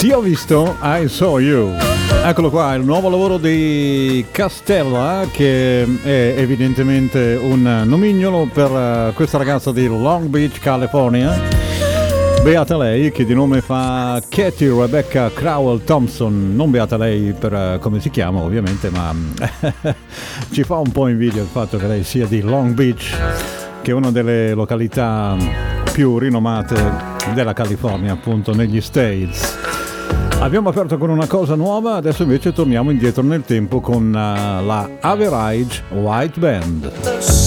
Ti ho visto, I Saw You. Eccolo qua, il nuovo lavoro di Castella, che è evidentemente un nomignolo per questa ragazza di Long Beach, California. Beata lei, che di nome fa Katie Rebecca Crowell Thompson. Non beata lei per come si chiama ovviamente, ma ci fa un po' invidia il fatto che lei sia di Long Beach, che è una delle località più rinomate della California, appunto negli States. Abbiamo aperto con una cosa nuova, adesso invece torniamo indietro nel tempo con la Average White Band.